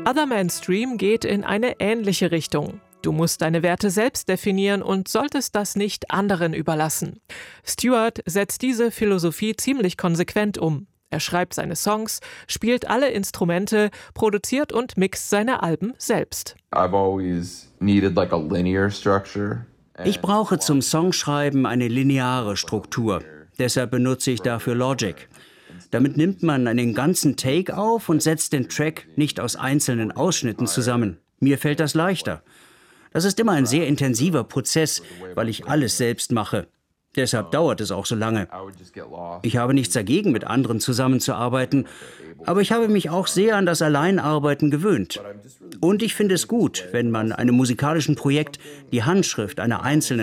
Other Man's Dream geht in eine ähnliche Richtung. Du musst deine Werte selbst definieren und solltest das nicht anderen überlassen. Stewart setzt diese Philosophie ziemlich konsequent um. Er schreibt seine Songs, spielt alle Instrumente, produziert und mixt seine Alben selbst. Ich brauche zum Songschreiben eine lineare Struktur. Deshalb benutze ich dafür Logic. Damit nimmt man einen ganzen Take auf und setzt den Track nicht aus einzelnen Ausschnitten zusammen. Mir fällt das leichter. Das ist immer ein sehr intensiver Prozess, weil ich alles selbst mache. Deshalb dauert es auch so lange. Ich habe nichts dagegen, mit anderen zusammenzuarbeiten, aber ich habe mich auch sehr an das Alleinarbeiten gewöhnt. Und ich finde es gut, wenn man einem musikalischen Projekt die Handschrift einer einzelnen